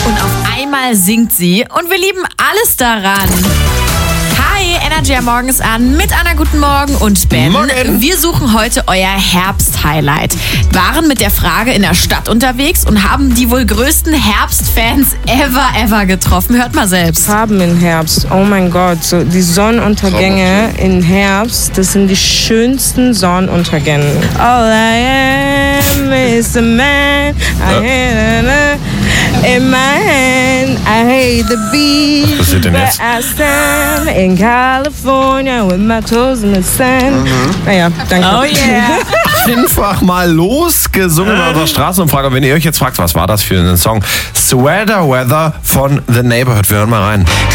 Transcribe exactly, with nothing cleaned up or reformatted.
Und auf einmal singt sie und wir lieben alles daran. Hi, Energy am Morgen ist an mit Anna, guten Morgen und Ben. Morgen. Wir suchen heute euer Herbst-Highlight. Waren mit der Frage in der Stadt unterwegs und haben die wohl größten Herbstfans ever, ever getroffen. Hört mal selbst. Farben im Herbst, oh mein Gott, so die Sonnenuntergänge im Herbst, das sind die schönsten Sonnenuntergänge. All I am is a man, I hate in my hand, I hate the beat, Was passiert denn jetzt? but I stand in California with my toes in the sand. Naja, danke. Oh yeah. Einfach mal losgesungen bei unserer Straßenumfrage. Und wenn ihr euch jetzt fragt, was war das für ein Song? Sweater Weather von The Neighborhood. Wir hören mal rein.